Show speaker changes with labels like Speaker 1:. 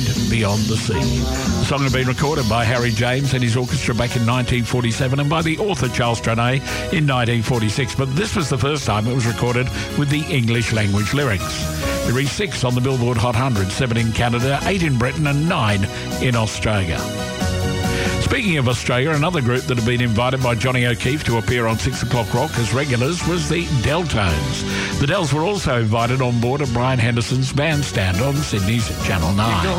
Speaker 1: Land Beyond the Sea. The song had been recorded by Harry James and his orchestra back in 1947 and by the author Charles Trenet in 1946, but this was the first time it was recorded with the English language lyrics. It reached 6 on the Billboard Hot 100, 7 in Canada, 8 in Britain and 9 in Australia. Speaking of Australia, another group that had been invited by Johnny O'Keefe to appear on 6 O'Clock Rock as regulars was the Deltones. The Dells were also invited on board of Brian Henderson's bandstand on Sydney's Channel 9.